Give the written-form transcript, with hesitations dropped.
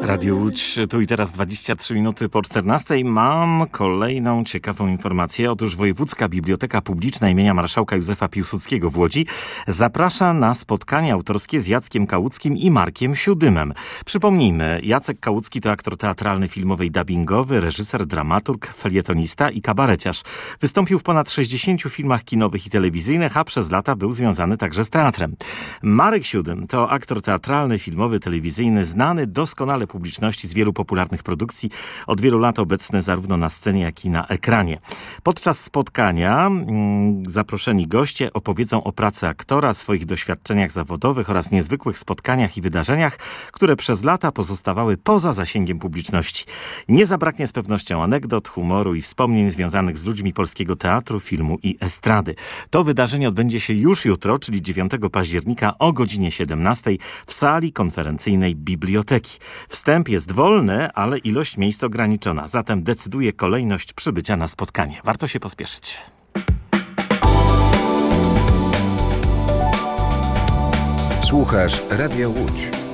Radio Łódź, tu i teraz 23 minuty po 14. Mam kolejną ciekawą informację. Otóż Wojewódzka Biblioteka Publiczna imienia Marszałka Józefa Piłsudskiego w Łodzi zaprasza na spotkanie autorskie z Jackiem Kałuckim i Markiem Siódymem. Przypomnijmy, Jacek Kałucki to aktor teatralny, filmowy i dubbingowy, reżyser, dramaturg, felietonista i kabareciarz. Wystąpił w ponad 60 filmach kinowych i telewizyjnych, a przez lata był związany także z teatrem. Marek Siódym to aktor teatralny, filmowy, telewizyjny, znany doskonale publiczności z wielu popularnych produkcji, od wielu lat obecny zarówno na scenie, jak i na ekranie. Podczas spotkania zaproszeni goście opowiedzą o pracy aktora, swoich doświadczeniach zawodowych oraz niezwykłych spotkaniach i wydarzeniach, które przez lata pozostawały poza zasięgiem publiczności. Nie zabraknie z pewnością anegdot, humoru i wspomnień związanych z ludźmi polskiego teatru, filmu i estrady. To wydarzenie odbędzie się już jutro, czyli 9 października o godzinie 17 w sali konferencyjnej biblioteki. Wstęp jest wolny, ale ilość miejsc ograniczona, zatem decyduje kolejność przybycia na spotkanie. Warto się pospieszyć. Słuchasz Radia Łódź.